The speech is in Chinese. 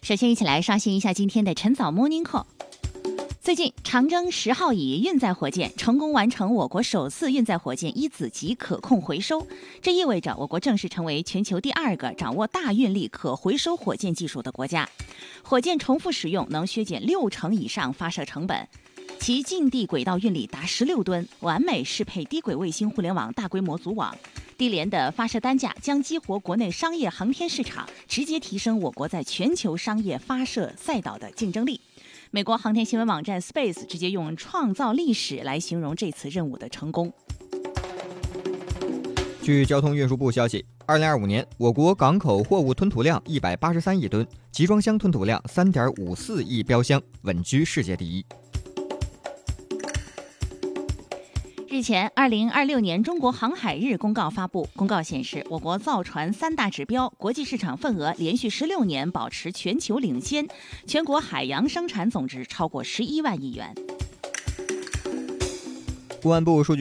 首先一起来刷新一下今天的晨早 Morning Call。最近，长征10号乙运载火箭成功完成我国首次运载火箭一子级可控回收，这意味着我国正式成为全球第2个掌握大运力可回收火箭技术的国家。火箭重复使用能削减60%以上发射成本，其近地轨道运力达16吨，完美适配低轨卫星互联网大规模组网。低廉的发射单价将激活国内商业航天市场，直接提升我国在全球商业发射赛道的竞争力。美国航天新闻网站 Space 直接用创造历史来形容这次任务的成功。 据交通运输部消息，2025年我国港口货物吞吐量183亿吨，集装箱吞吐量3.54亿标箱，稳居世界第一。 日前，2026年中国航海日公告发布。公告显示，我国造船3大指标国际市场份额连续16年保持全球领先，全国海洋生产总值超过11万亿元。 公安部数据